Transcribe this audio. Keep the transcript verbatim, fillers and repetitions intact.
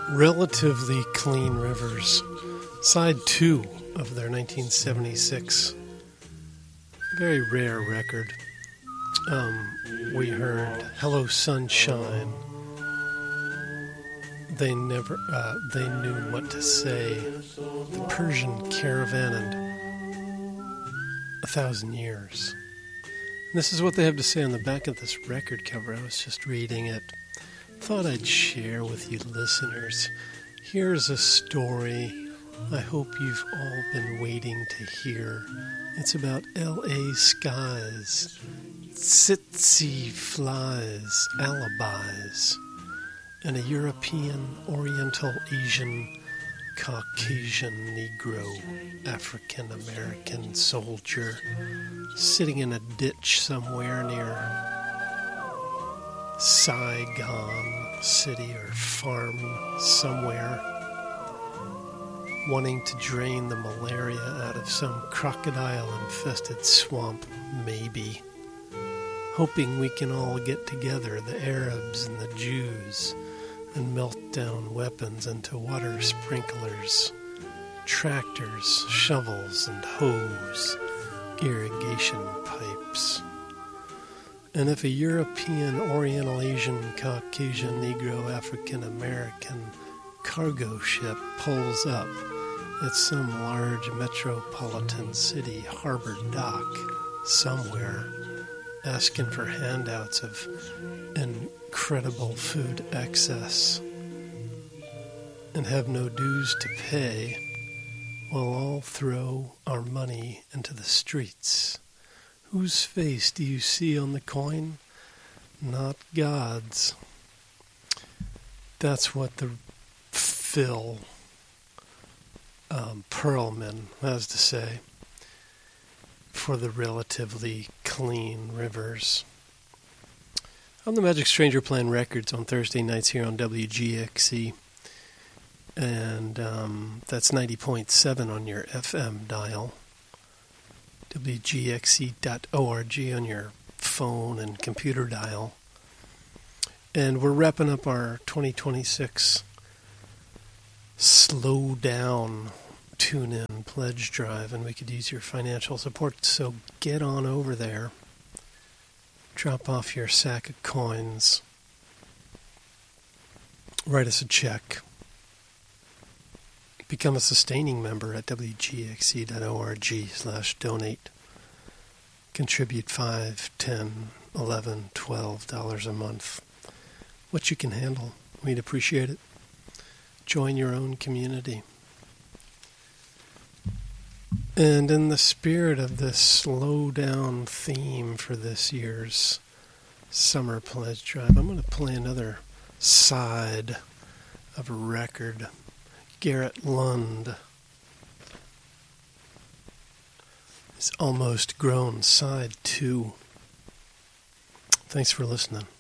Relatively Clean Rivers, side two of their nineteen seventy-six very rare record. Um, we heard Hello Sunshine. They never, uh, they knew what to say. The Persian Caravan and A Thousand Years. And this is what they have to say on the back of this record cover. I was just reading it. Thought I'd share with you listeners. Here's a story I hope you've all been waiting to hear. It's about L A skies, tsetse flies, alibis, and a European, Oriental, Asian, Caucasian, Negro, African American soldier sitting in a ditch somewhere near Saigon city or farm somewhere, wanting to drain the malaria out of some crocodile-infested swamp, maybe. Hoping we can all get together, the Arabs and the Jews, and melt down weapons into water sprinklers, tractors, shovels, and hose, irrigation pipes. And if a European, Oriental, Asian, Caucasian, Negro, African American cargo ship pulls up at some large metropolitan city harbor dock somewhere, asking for handouts of incredible food excess, and have no dues to pay, we'll all throw our money into the streets. Whose face do you see on the coin? Not God's. That's what the Phil um, Pearlman has to say for the Relatively Clean Rivers. I'm the Magic Stranger playing records on Thursday nights here on W G X C. And um, that's ninety point seven on your F M dial. W G X C dot org on your phone and computer dial. And we're wrapping up our twenty twenty-six Slow Down Tune-In Pledge Drive, and we could use your financial support, so get on over there. Drop off your sack of coins. Write us a check. Become a sustaining member at W G X C dot org slash donate. Contribute five, ten, eleven, twelve dollars a month. What you can handle. We'd appreciate it. Join your own community. And in the spirit of this slow down theme for this year's Summer Pledge Drive, I'm going to play another side of a record. Garrett Lund is Almost Grown, side two. Thanks for listening.